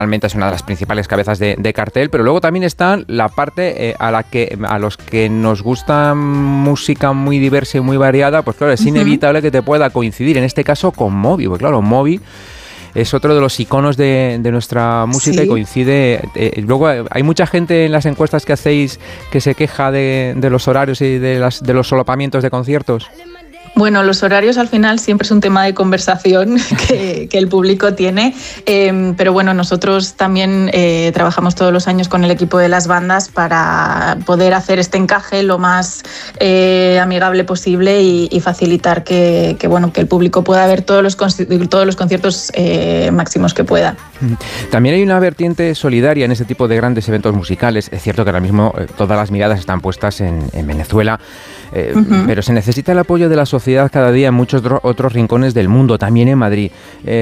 realmente es una de las principales cabezas de cartel, pero luego también está la parte a los que nos gusta música muy diversa y muy variada, pues claro, es inevitable que te pueda coincidir, en este caso con Moby, porque claro, Moby es otro de los iconos de nuestra música y coincide. Luego hay mucha gente en las encuestas que hacéis que se queja de los horarios y de los solapamientos de conciertos. Bueno, los horarios al final siempre es un tema de conversación que el público tiene, pero bueno, nosotros también trabajamos todos los años con el equipo de las bandas para poder hacer este encaje lo más amigable posible y facilitar que el público pueda ver todos los conciertos máximos que pueda. También hay una vertiente solidaria en este tipo de grandes eventos musicales. Es cierto que ahora mismo todas las miradas están puestas en Venezuela, pero se necesita el apoyo de la sociedad cada día en muchos otros rincones del mundo, también en Madrid.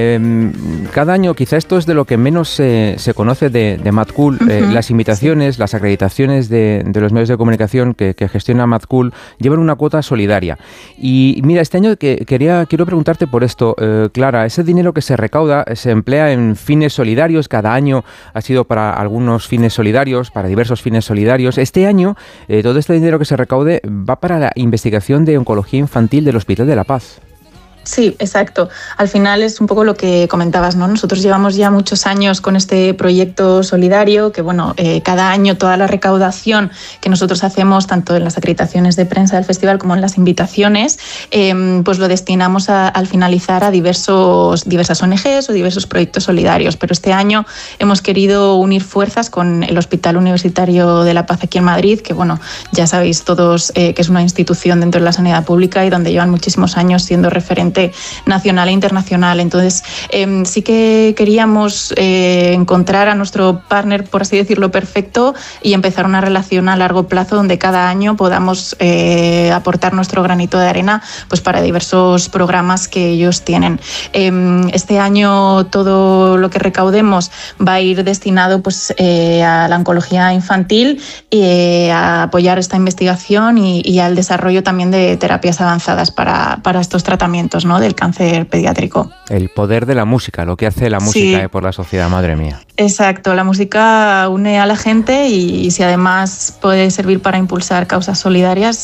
Cada año, quizá esto es de lo que menos se conoce de Mad Cool, las invitaciones, las acreditaciones de los medios de comunicación que gestiona Mad Cool llevan una cuota solidaria. Y mira, este año quiero preguntarte por esto, Clara, ese dinero que se recauda se emplea en fines solidarios, cada año ha sido para algunos fines solidarios, para diversos fines solidarios. Este año, todo este dinero que se recaude va para la investigación de oncología infantil del Hospital de la Paz. Sí, exacto. Al final es un poco lo que comentabas, ¿no? Nosotros llevamos ya muchos años con este proyecto solidario que, cada año toda la recaudación que nosotros hacemos, tanto en las acreditaciones de prensa del festival como en las invitaciones, pues lo destinamos al finalizar a diversas ONGs o diversos proyectos solidarios. Pero este año hemos querido unir fuerzas con el Hospital Universitario de la Paz aquí en Madrid, que, ya sabéis todos que es una institución dentro de la sanidad pública y donde llevan muchísimos años siendo referente nacional e internacional. Entonces, sí que queríamos encontrar a nuestro partner, por así decirlo, perfecto y empezar una relación a largo plazo donde cada año podamos aportar nuestro granito de arena pues para diversos programas que ellos tienen. Este año todo lo que recaudemos va a ir destinado pues a la oncología infantil y a apoyar esta investigación y al desarrollo también de terapias avanzadas para estos tratamientos, ¿no?, del cáncer pediátrico. El poder de la música, lo que hace la música por la sociedad, madre mía. Exacto, la música une a la gente y si además puede servir para impulsar causas solidarias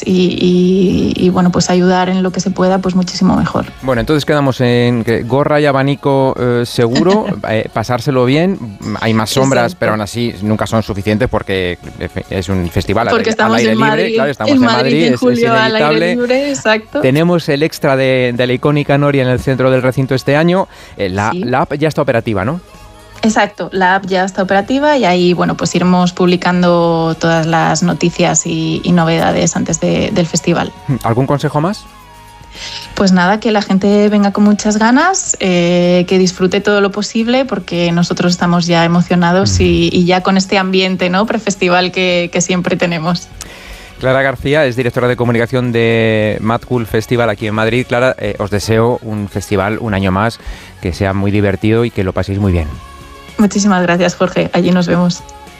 y pues ayudar en lo que se pueda, pues muchísimo mejor. Bueno, entonces quedamos en que gorra y abanico seguro, pasárselo bien, hay más sombras, pero aún así nunca son suficientes porque es un festival porque al aire libre. Madrid, claro, estamos en Madrid, en julio, es al aire libre, exacto. Tenemos el extra de la icónica Noria en el centro del recinto este año. La app ya está operativa, ¿no? Exacto, la app ya está operativa y ahí pues iremos publicando todas las noticias y novedades antes del festival. ¿Algún consejo más? Pues nada, que la gente venga con muchas ganas, que disfrute todo lo posible porque nosotros estamos ya emocionados y ya con este ambiente, ¿no?, prefestival que siempre tenemos. Clara García es directora de comunicación de Mad Cool Festival aquí en Madrid. Clara, os deseo un festival un año más, que sea muy divertido y que lo paséis muy bien. Muchísimas gracias, Jorge. Allí nos vemos.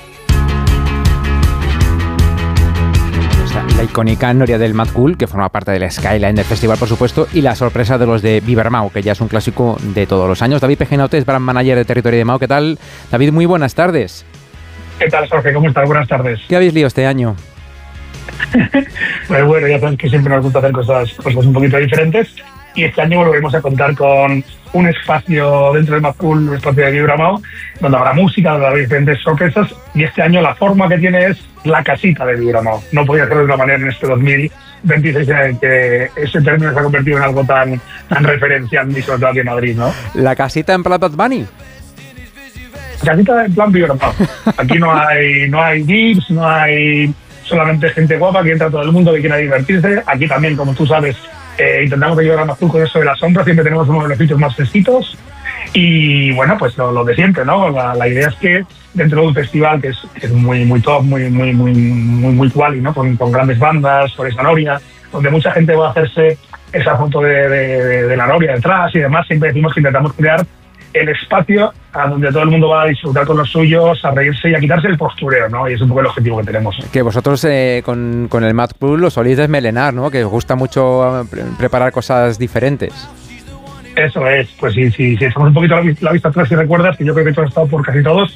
La icónica Noria del Mad Cool, que forma parte de la skyline del festival, por supuesto, y la sorpresa de los de Vivermau, que ya es un clásico de todos los años. David Pejenote es brand manager de Territorio de Mao. ¿Qué tal, David? Muy buenas tardes. ¿Qué tal, Jorge? ¿Cómo estás? Buenas tardes. ¿Qué habéis liado este año? Pues bueno, ya sabes que siempre nos gusta hacer cosas un poquito diferentes y este año volveremos a contar con un espacio dentro de Mad Cool, un espacio de Vivermau, donde habrá música, donde habrá diferentes sorpresas y este año la forma que tiene es la casita de Vivermau. No podía ser de otra manera en este 2026 en el que ese término se ha convertido en algo tan referencial y sobre todo aquí en Madrid, ¿no? ¿La casita en plan Bad Bunny? Casita en plan Vivermau. Aquí no hay VIPs, no hay solamente gente guapa, que entra todo el mundo que quiera divertirse. Aquí también, como tú sabes, intentamos ayudar a Mad Cool con eso de la sombra, siempre tenemos uno de los sitios más fresquitos y bueno, pues lo de siempre, ¿no? La idea es que dentro de un festival que es muy top, muy quali, ¿no? Con grandes bandas, por esa Noria, donde mucha gente va a hacerse esa foto de la Noria detrás y demás, siempre decimos que intentamos crear el espacio a donde todo el mundo va a disfrutar con los suyos, a reírse y a quitarse el postureo, ¿no? Y es un poco el objetivo que tenemos. Que vosotros con el Mad Cool lo soléis desmelenar, ¿no? Que os gusta mucho preparar cosas diferentes. Eso es, pues sí, echamos un poquito la vista atrás y recuerdas que yo creo que tú has estado por casi todos,